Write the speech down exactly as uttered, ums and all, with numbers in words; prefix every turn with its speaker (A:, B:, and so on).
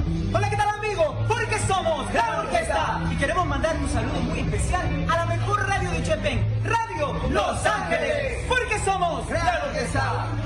A: Hola, ¿qué tal, amigos? Porque somos Gran Orquesta y queremos mandar un saludo muy especial a la mejor radio de Chepén, Radio Los Ángeles. Porque somos Gran Orquesta.